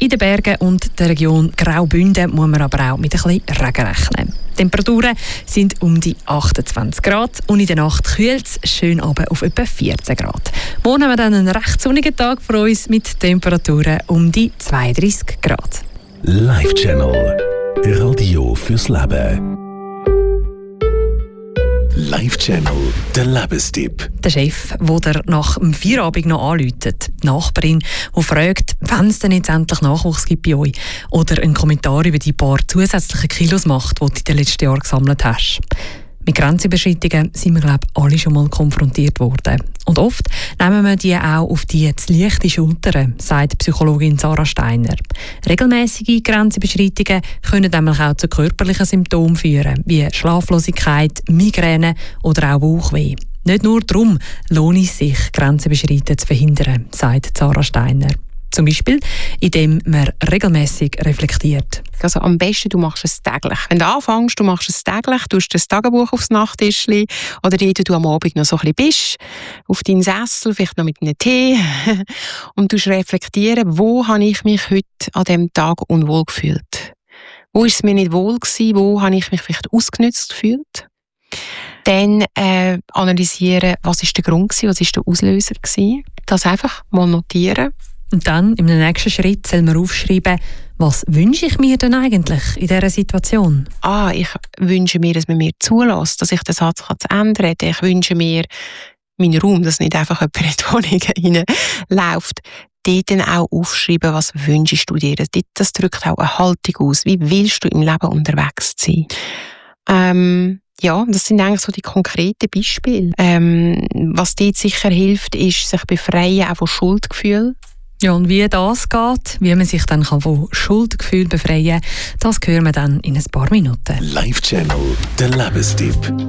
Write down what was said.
In den Bergen und der Region Graubünden muss man aber auch mit ein bisschen Regen rechnen. Die Temperaturen sind um die 28 Grad und in der Nacht kühlt es schön runter auf etwa 14 Grad. Morgen haben wir dann einen recht sonnigen Tag vor uns mit Temperaturen um die 32 Grad. Live Channel. Radio fürs Leben. Live Channel, der Lebenstipp. Der Chef, der nach dem Feierabend noch anruft. Die Nachbarin, die fragt, wann es denn jetzt endlich Nachwuchs gibt bei euch. Oder einen Kommentar über die paar zusätzlichen Kilos macht, die du in den letzten Jahren gesammelt hast. Mit Grenzüberschreitungen sind wir, glaube ich, alle schon mal konfrontiert worden. Und oft nehmen wir die auch auf die zu leichte Schultern, sagt Psychologin Sarah Steiner. Regelmäßige Grenzüberschreitungen können nämlich auch zu körperlichen Symptomen führen, wie Schlaflosigkeit, Migräne oder auch Bauchweh. Nicht nur darum lohnt es sich, Grenzüberschreitungen zu verhindern, sagt Sarah Steiner. Zum Beispiel, indem man regelmäßig reflektiert. Also am besten, du machst es täglich. Wenn du anfängst, du machst es täglich, du hast das Tagebuch aufs Nachttischchen oder dort du am Abend noch so ein bisschen bist, auf deinen Sessel, vielleicht noch mit einem Tee und du reflektieren, wo habe ich mich heute an diesem Tag unwohl gefühlt? Wo ist es mir nicht wohl gewesen? Wo habe ich mich vielleicht ausgenutzt gefühlt? Dann analysieren, was ist der Grund gewesen, was ist der Auslöser gewesen. Das einfach mal notieren. Und dann, im nächsten Schritt, soll man aufschreiben, was wünsche ich mir denn eigentlich in dieser Situation? Ich wünsche mir, dass man mir zulässt, dass ich den Satz ändern kann. Ich wünsche mir meinen Raum, dass nicht einfach jemand in die Wohnung reinläuft. Dort dann auch aufschreiben, was wünschst du dir. Das drückt auch eine Haltung aus. Wie willst du im Leben unterwegs sein? Ja, das sind eigentlich so die konkreten Beispiele. Was dort sicher hilft, ist, sich befreien auch von Schuldgefühlen. Ja, und wie das geht, wie man sich dann von Schuldgefühl befreien kann, das hören wir dann in ein paar Minuten. Live Channel, der Lebenstipp.